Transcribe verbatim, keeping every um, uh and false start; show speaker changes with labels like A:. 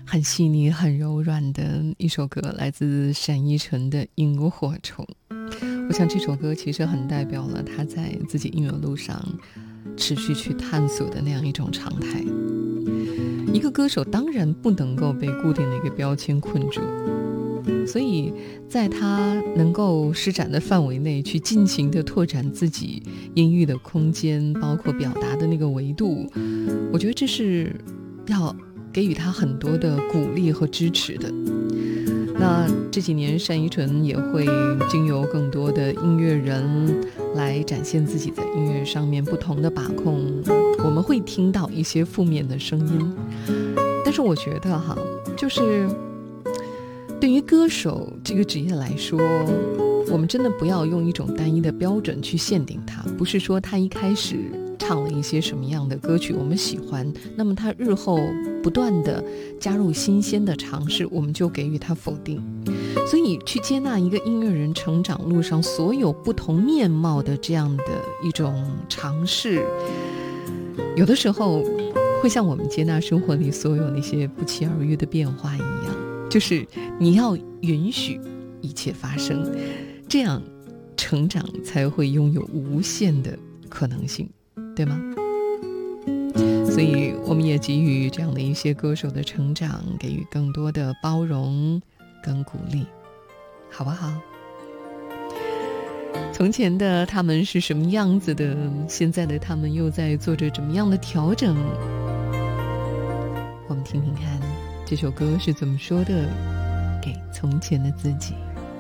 A: 很细腻很柔软的一首歌，来自单依纯的《萤火虫》。我想这首歌其实很代表了他在自己音乐路上持续去探索的那样一种常态。一个歌手当然不能够被固定的一个标签困住，所以在他能够施展的范围内去尽情地拓展自己音域的空间，包括表达的那个维度，我觉得这是要给予他很多的鼓励和支持的。那这几年单依纯也会经由更多的音乐人来展现自己在音乐上面不同的把控，我们会听到一些负面的声音，但是我觉得哈，就是对于歌手这个职业来说，我们真的不要用一种单一的标准去限定他，不是说他一开始唱了一些什么样的歌曲我们喜欢，那么他日后不断的加入新鲜的尝试，我们就给予他否定。所以去接纳一个音乐人成长路上所有不同面貌的这样的一种尝试，有的时候会像我们接纳生活里所有那些不期而遇的变化一样，就是你要允许一切发生，这样成长才会拥有无限的可能性，对吗？所以我们也给予这样的一些歌手的成长，给予更多的包容跟鼓励，好不好？从前的他们是什么样子的，现在的他们又在做着怎么样的调整，我们听听看这首歌是怎么说的，给从前的自己。